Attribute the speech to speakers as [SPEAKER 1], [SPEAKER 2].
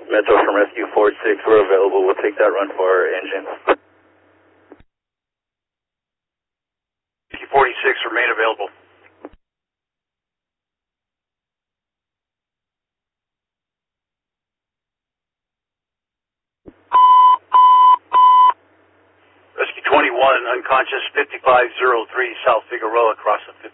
[SPEAKER 1] Metro from Rescue 46, we're available. We'll take that run for our engines.
[SPEAKER 2] Rescue 46, remain available. Rescue 21, unconscious 5503 South Figueroa, across the